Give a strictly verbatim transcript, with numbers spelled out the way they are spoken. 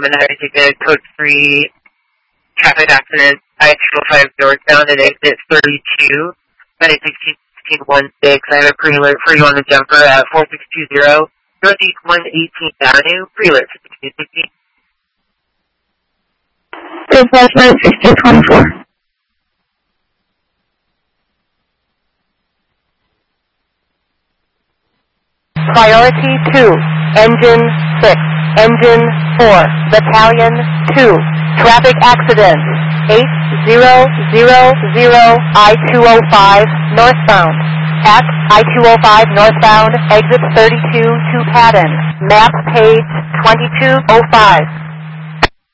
I'm going to have you take a code-free traffic accident, I two oh five northbound at exit thirty-two, at sixteen sixteen sixteen. I have a pre-alert for you on the jumper at four six two zero, Northeast one eighteenth Avenue, pre-alert for sixteen sixteen. Dispatch sixteen twenty-four. Priority two, Engine six, Engine four, Battalion two, traffic accident, eight zero zero zero I two oh five northbound. At I two oh five northbound, exit thirty-two to Patton, map page twenty-two oh five.